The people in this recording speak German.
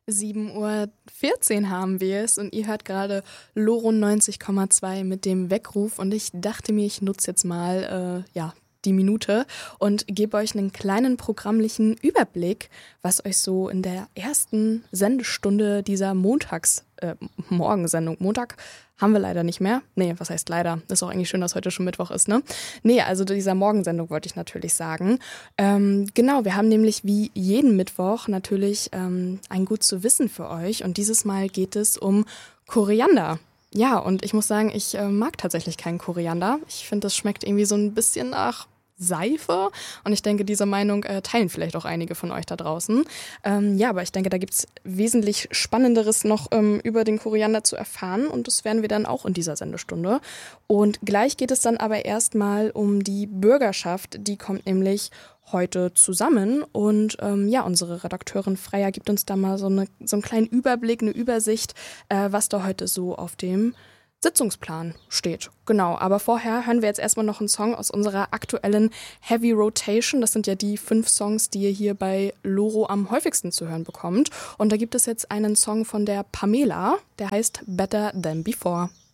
7:14 Uhr haben wir es und ihr hört gerade Loro 90,2 mit dem Weckruf und ich dachte mir, ich nutze jetzt mal die Minute und gebe euch einen kleinen programmlichen Überblick, was euch so in der ersten Sendestunde dieser Morgensendung, Montag haben wir leider nicht mehr. Nee, was heißt leider? Ist auch eigentlich schön, dass heute schon Mittwoch ist, ne? Nee, also dieser Morgensendung wollte ich natürlich sagen. Genau, wir haben nämlich wie jeden Mittwoch natürlich ein Gut zu wissen für euch und dieses Mal geht es um Koriander. Ja, und ich muss sagen, ich mag tatsächlich keinen Koriander. Ich finde, das schmeckt irgendwie so ein bisschen nach Seife und ich denke, diese Meinung teilen vielleicht auch einige von euch da draußen. Aber ich denke, da gibt's wesentlich Spannenderes noch über den Koriander zu erfahren und das werden wir dann auch in dieser Sendestunde. Und gleich geht es dann aber erstmal um die Bürgerschaft, die kommt nämlich heute zusammen und unsere Redakteurin Freya gibt uns da mal so einen kleinen Überblick, eine Übersicht, was da heute so auf dem Sitzungsplan steht. Genau, aber vorher hören wir jetzt erstmal noch einen Song aus unserer aktuellen Heavy Rotation. Das sind ja die 5 Songs, die ihr hier bei Loro am häufigsten zu hören bekommt. Und da gibt es jetzt einen Song von der Pamela, der heißt Better Than Before.